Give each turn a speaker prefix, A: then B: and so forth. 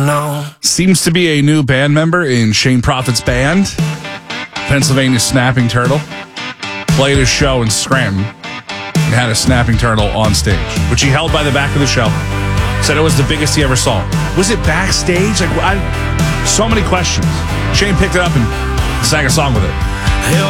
A: No.
B: Seems to be a new band member in Shane Prophet's band. Pennsylvania Snapping Turtle. Played a show in Scranton and had a snapping turtle on stage, which he held by the back of the show. Said it was the biggest he ever saw. Was it backstage? So many questions. Shane picked it up and sang a song with it.